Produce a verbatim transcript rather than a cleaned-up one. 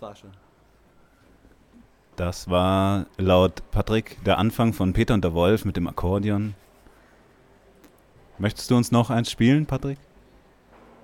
das war schon. Das war laut Patrick der Anfang von Peter und der Wolf mit dem Akkordeon. Möchtest du uns noch eins spielen, Patrick?